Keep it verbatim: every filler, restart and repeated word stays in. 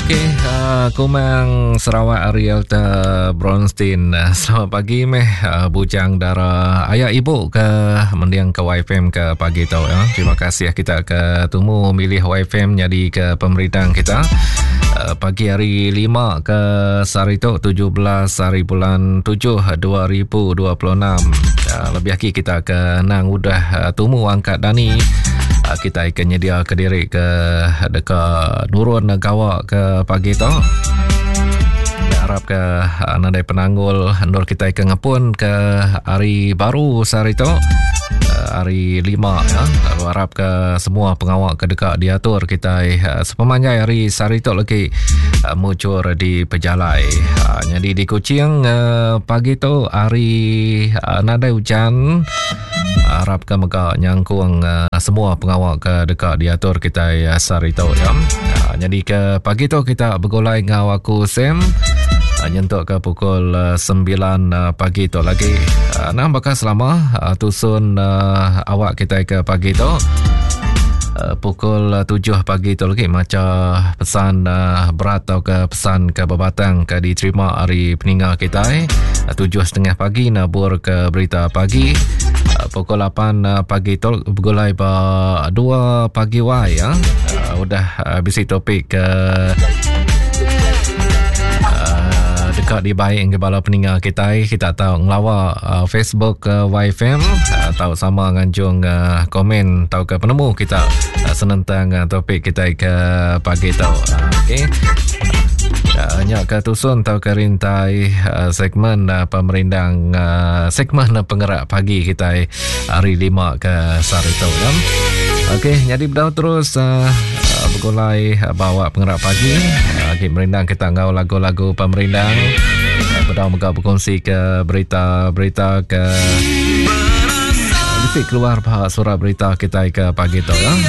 Okey, uh, Kumang Sarawak Realtor Bronstein. Uh, selamat pagi meh uh, bujang dara ayah ibu ke mendiang ke Y F M ke pagi tau ya. Terima kasih kita ke tumu milih Y F M jadi ke pemerintah kita. Uh, pagi hari lima ke Sarito tujuh belas hari bulan tujuh dua ribu dua puluh enam. Uh, lebih lagi kita ke nang udah uh, tumu angkat Dani. Uh, kita akan nyedia ke diri ke dekat Nurun Gawa ke pagi tu. Harap ke uh, nadai penanggul Nur kita akan ngepun ke hari baru sehari tu. Hari lima ya. Lalu harap ke semua pengawal ke dekat diatur kita uh, sepemanjai hari sehari tu lagi uh, muncul di pejalai. Uh, jadi di Kuching uh, pagi tu hari uh, nadai hujan. Harap ke mega nyangkung uh, semua pengawal ke dekat diatur kita uh, sehari tu ya. Uh, jadi ke pagi tu kita bergulai dengan waku Sam. Uh, nyentuk ke pukul uh, sembilan uh, pagi tu lagi. Uh, nah bakal selama uh, tusun uh, awak kita ke pagi tu. Uh, pukul uh, tujuh pagi tu lagi macam pesan uh, berat atau ke pesan ke Babatang ke diterima hari peninggal kita eh. uh, tujuh setengah pagi nabur ke berita pagi. uh, pukul lapan uh, pagi tu bergulai ba dua pagi wai ya. uh, udah uh, bisi topik ke uh, dekat di baik kepala peninggal kita kita tahu ngelawa uh, Facebook uh, Y F M uh, tahu sama nganjung uh, komen tahu ke penemu kita uh, senentang uh, topik kita ke pagi tahu uh, okey hanya uh, ke tusun tahu ke rintai uh, segmen uh, pemerintah uh, segmen uh, penggerak pagi kita uh, hari lima ke sari tahu kan. Okey, jadi berdoa terus uh, uh, bergulai uh, bawa penggerak pagi. Uh, okay, merindang kita ngau lagu-lagu pemerintah. Uh, berdoa moga berkongsi ke berita-berita ke uh, keluar surat berita kita ke pagi tu ya.